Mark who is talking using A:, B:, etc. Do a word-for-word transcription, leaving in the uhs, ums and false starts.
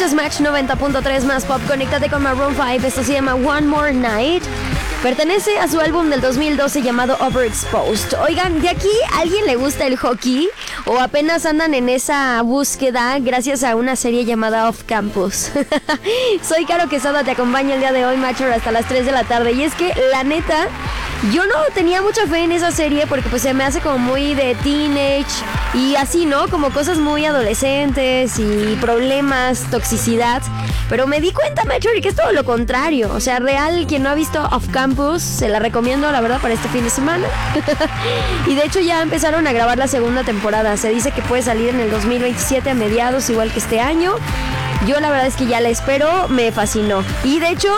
A: Escuchas Match noventa punto tres más pop. Conéctate con Maroon cinco. Esto se llama One More Night. Pertenece a su álbum del dos mil doce llamado Overexposed. Oigan, ¿de aquí a alguien le gusta el hockey? ¿O apenas andan en esa búsqueda gracias a una serie llamada Off Campus? Soy Caro Quesada, te acompaño el día de hoy, Matcher, hasta las tres de la tarde. Y es que, la neta, yo no tenía mucha fe en esa serie porque pues se me hace como muy de teenage y así, ¿no? Como cosas muy adolescentes y problemas, toxicidad. Pero me di cuenta, Matcher, que es todo lo contrario. O sea, real, quien no ha visto Off Campus, se la recomiendo, la verdad, para este fin de semana. Y de hecho ya empezaron a grabar la segunda temporada. Se dice que puede salir en el dos mil veintisiete a mediados, igual que este año. Yo la verdad es que ya la espero, me fascinó. Y de hecho,